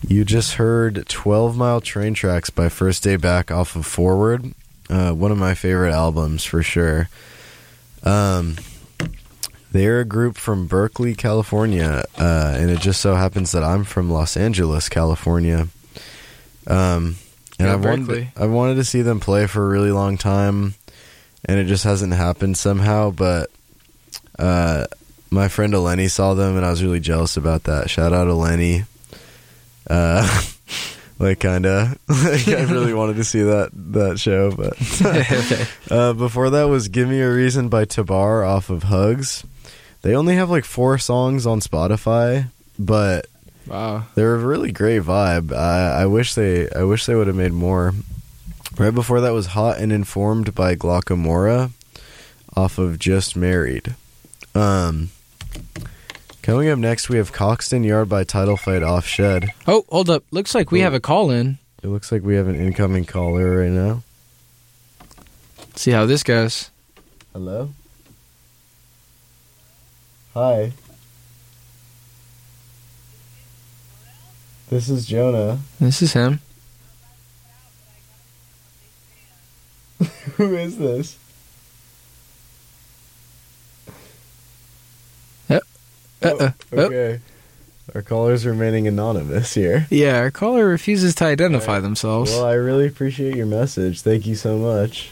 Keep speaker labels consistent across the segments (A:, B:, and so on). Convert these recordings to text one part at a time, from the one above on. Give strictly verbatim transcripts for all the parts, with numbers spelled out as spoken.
A: You just heard twelve Mile Train Tracks by First Day Back off of Forward. Uh, one of my favorite albums for sure. Um, they're a group from Berkeley, California, uh, and it just so happens that I'm from Los Angeles, California. Um, and
B: Yeah,
A: I've wanted, I've wanted to see them play for a really long time, and it just hasn't happened somehow, but uh, my friend Eleni saw them, and I was really jealous about that. Shout out Eleni. Uh, like, kind of. Like, I really wanted to see that, that show, but...
B: Okay.
A: uh, before that was Give Me a Reason by Tabar off of Hugs. They only have, like, four songs on Spotify, but...
B: Wow.
A: They're a really great vibe. I, I wish they I wish they would have made more. Right before that was Hot and Informed by Glaucomora off of Just Married. Um... Coming up next, we have Coxton Yard by Title Fight off Shed.
B: Oh, hold up. Looks like we
A: Ooh.
B: have a call-in.
A: It looks like we have an incoming caller right now.
B: Let's see how this goes.
A: Hello? Hi. This is Jonah.
B: This is him.
A: Who is this?
B: Uh-uh.
A: Oh, okay. Our caller's remaining anonymous here.
B: Yeah, our caller refuses to identify
A: Right.
B: themselves.
A: Well, I really appreciate your message. Thank you so much.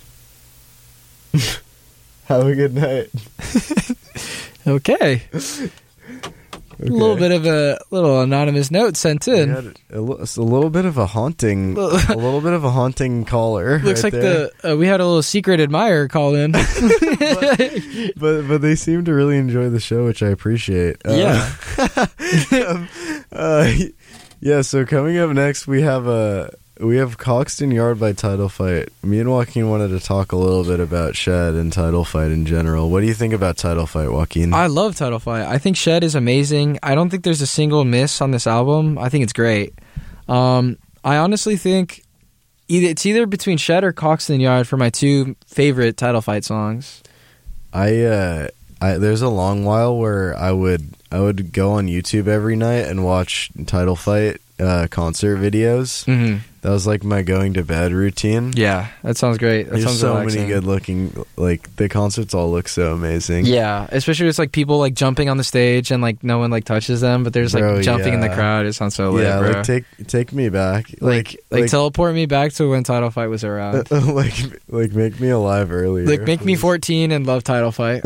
A: Have a good night.
B: Okay. A little bit of a little anonymous note sent
A: We
B: in.
A: had a, li- a little bit of a haunting, a little bit of a haunting caller.
B: Looks
A: right
B: like
A: there.
B: the uh, we had a little secret admirer call in.
A: but but they seem to really enjoy the show, which I appreciate. Uh,
B: Yeah.
A: um, uh, yeah. So coming up next, we have a we have Coxton Yard by Title Fight. Me and Joaquin wanted to talk a little bit about Shed and Title Fight in general. What do you think about Title Fight, Joaquin?
B: I love Title Fight. I think Shed is amazing. I don't think there's a single miss on this album. I think it's great. Um, I honestly think either it's either between Shed or Coxton Yard for my two favorite Title Fight songs.
A: I uh, I there's a long while where I would I would go on YouTube every night and watch Title Fight uh, concert videos.
B: Mm-hmm.
A: That was like my going to bed routine.
B: Yeah, that sounds great. That
A: There's
B: sounds
A: so
B: relaxing.
A: many good looking, like the concerts all look so amazing.
B: Yeah, especially it's like people like jumping on the stage and like no one like touches them, but they're just like
A: Bro,
B: jumping in the
A: yeah.
B: crowd. It sounds so lit,
A: yeah,
B: bro.
A: like take take me back,
B: like, like teleport me back to when Title Fight was around.
A: like like make me alive earlier.
B: Like make me
A: please.
B: fourteen and love Title Fight.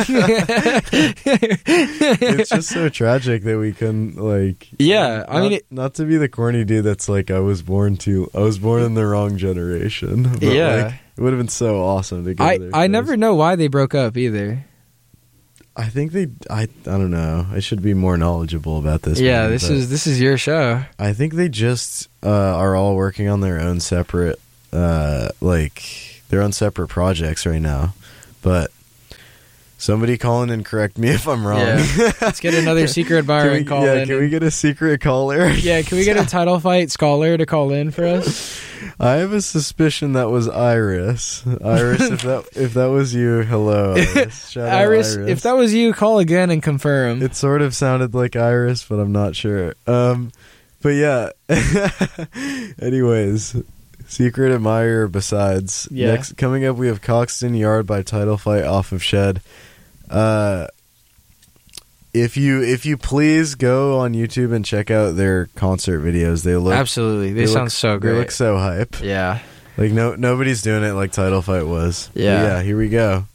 A: It's just so tragic that we couldn't like.
B: Yeah, I
A: not,
B: mean, it-
A: not to be the corny dude that's like I was born to, I was born in the wrong generation. But
B: Yeah.
A: like, it would have been so awesome to go.
B: I,
A: there
B: I
A: first.
B: never know why they broke up either.
A: I think they. I. I don't know. I should be more knowledgeable about this.
B: Yeah,
A: man,
B: this
A: but
B: is this is your show.
A: I think they just uh, are all working on their own separate, uh, like their own separate projects right now. But somebody call in and correct me if I'm wrong.
B: Yeah. Let's get another secret admirer
A: Can we,
B: and call
A: yeah,
B: in.
A: can we get a secret caller?
B: Yeah, can we get a Title Fight scholar to call in for us?
A: I have a suspicion that was Iris. Iris, if that if that was you, hello, Iris. Shout out
B: Iris,
A: Iris.
B: if that was you, call again and confirm.
A: It sort of sounded like Iris, but I'm not sure. Um, but yeah. Anyways, secret admirer besides.
B: Yeah.
A: Next, coming up, we have Coxton Yard by Title Fight off of Shed. Uh, if you if you please go on YouTube and check out their concert videos. They look
B: Absolutely, they,
A: they
B: sound
A: look,
B: so great.
A: They look so hype.
B: Yeah.
A: Like no nobody's doing it like Title Fight was. But
B: Yeah.
A: yeah. Here we go.